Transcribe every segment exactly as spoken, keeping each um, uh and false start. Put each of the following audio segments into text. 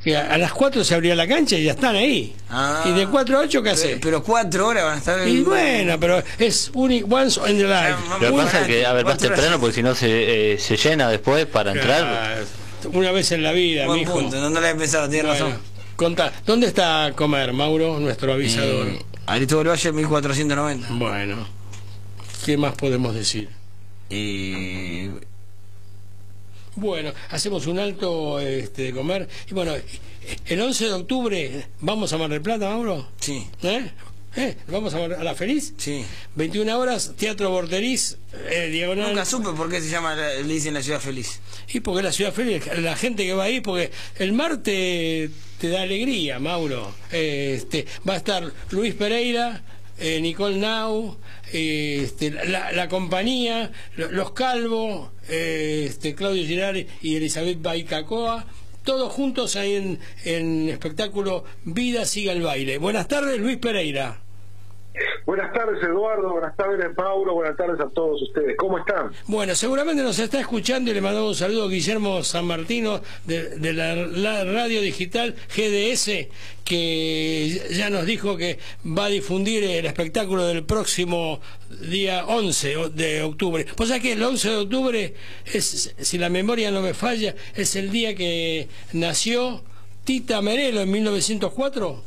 que a, a las cuatro se abría la cancha y ya están ahí. Ah, y de cuatro a ocho, ¿qué hace? Pero, pero cuatro horas van a estar... Y bueno, pero es unique once in the life. Ya, Lo que Muy pasa es que, a ver, más cuatro horas. temprano, porque si no se, eh, se llena después para entrar. Ah, una vez en la vida, Buen mijo. punto, no, no lo había pensado, tiene Bueno, razón. contá, ¿dónde está a comer, Mauro, nuestro avisador? Eh, Aristóbulo Valle, mil cuatrocientos noventa. Bueno, ¿qué más podemos decir? Eh, Bueno, hacemos un alto este, de comer. Y bueno, el once de octubre vamos a Mar del Plata, Mauro. sí, ¿Eh? ¿Eh? ¿Vamos a, Mar- a la Feliz? sí. veintiuna horas, Teatro Borderiz, eh, diagonal. Nunca supe por qué se llama, la- le dicen la ciudad feliz. Y porque la ciudad feliz, la gente que va ahí, porque el mar te, te da alegría, Mauro. Eh, este, va a estar Luis Pereira, eh, Nicole Nau, eh, este, la, la compañía, lo- los Calvos, eh, este, Claudio Girari y Elizabeth Baicacoa, todos juntos ahí en, en espectáculo Vida Siga el Baile. Buenas tardes, Luis Pereira. Buenas tardes, Eduardo. Buenas tardes, Paulo. Buenas tardes a todos ustedes. ¿Cómo están? Bueno, seguramente nos está escuchando y le mandamos un saludo a Guillermo San Martino de, de la, la radio digital G D S, que ya nos dijo que va a difundir el espectáculo del próximo día once de octubre. Pues sabés que el once de octubre es, si la memoria no me falla, es el día que nació Tita Merelo en mil novecientos cuatro.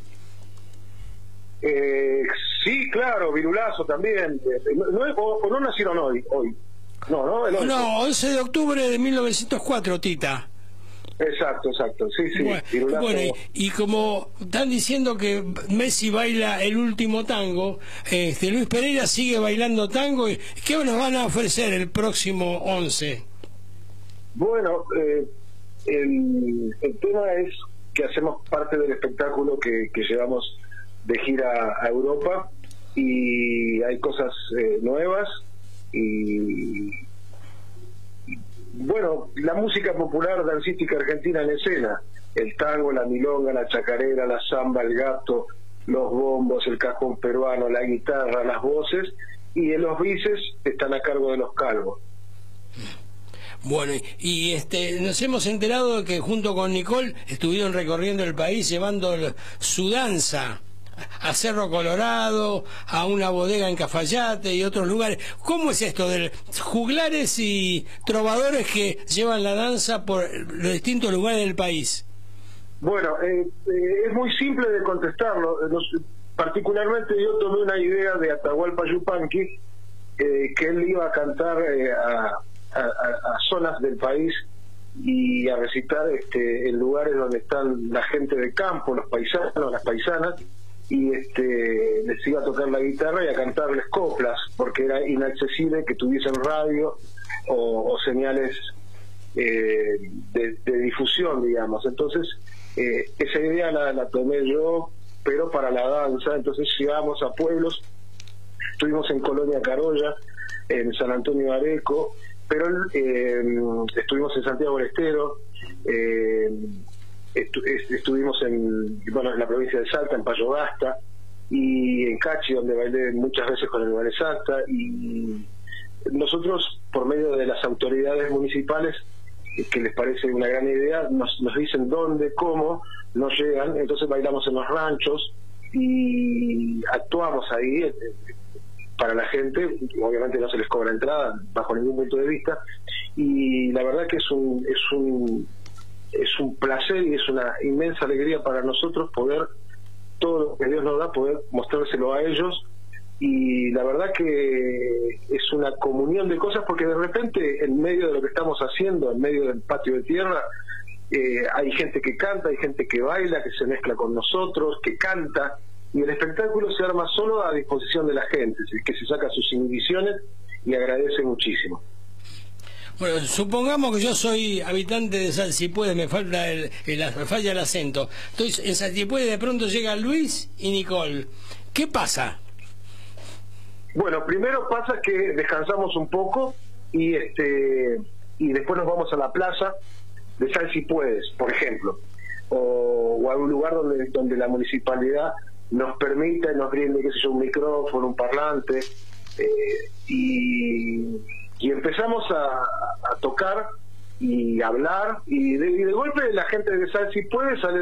Eh, sí, claro, Virulazo también. Eh, no, no, o, o no nacieron hoy, hoy. No, no, el once. No, once de octubre de mil novecientos cuatro, Tita. Exacto, exacto. Sí, sí, Bueno, Virulazo. bueno, y, y como están diciendo que Messi baila el último tango, este Luis Pereira sigue bailando tango. Y ¿qué nos van a ofrecer el próximo once? Bueno, eh, el, el tema es que hacemos parte del espectáculo que, que llevamos de gira a Europa y hay cosas eh, nuevas y, y bueno, la música popular dancística argentina en escena, el tango, la milonga, la chacarera, la samba, el gato, los bombos, el cajón peruano, la guitarra, las voces, y en los bises están a cargo de los Calvos. Bueno, y, y, este nos hemos enterado de que junto con Nicole estuvieron recorriendo el país llevando el- su danza a Cerro Colorado, a una bodega en Cafayate y otros lugares. ¿Cómo es esto de juglares y trovadores que llevan la danza por los distintos lugares del país? Bueno, eh, eh, es muy simple de contestarlo. Nos- particularmente yo tomé una idea de Atahualpa Yupanqui, eh, que él iba a cantar eh, a, a, a- a zonas del país y a recitar este, en lugares donde están la gente de campo, los paisanos, las paisanas, y este, les iba a tocar la guitarra y a cantarles coplas, porque era inaccesible que tuviesen radio o, o señales eh, de, de difusión, digamos. Entonces, eh, esa idea la, la tomé yo, pero para la danza. Entonces llegamos a pueblos, estuvimos en Colonia Carolla, en San Antonio de Areco, pero eh, estuvimos en Santiago del Estero, eh, estu est estuvimos en, bueno, en la provincia de Salta, en Payogasta, y en Cachi, donde bailé muchas veces con el Ballet Salta, y nosotros, por medio de las autoridades municipales, que les parece una gran idea, nos, nos dicen dónde, cómo, nos llegan, entonces bailamos en los ranchos y actuamos ahí eh, para la gente, obviamente no se les cobra entrada bajo ningún punto de vista, y la verdad que es un es un es un placer y es una inmensa alegría para nosotros poder, todo lo que Dios nos da, poder mostrárselo a ellos. Y la verdad que es una comunión de cosas, porque de repente en medio de lo que estamos haciendo, en medio del patio de tierra, eh, hay gente que canta, hay gente que baila, que se mezcla con nosotros, que canta, y el espectáculo se arma solo a disposición de la gente, que se saca sus inhibiciones y agradece muchísimo. Bueno, supongamos que yo soy habitante de Salsipuede, me falta el, el, me falla el acento. Entonces, en Salsipuede de pronto llega Luis y Nicole. ¿Qué pasa? Bueno, primero pasa que descansamos un poco y este y después nos vamos a la plaza de Salsipuedes, por ejemplo, o, o a un lugar donde donde la municipalidad nos permita y nos brinde, qué sé yo, un micrófono, un parlante, eh, y, y empezamos a, a tocar y hablar, y de, y de golpe la gente de Salsipuede sale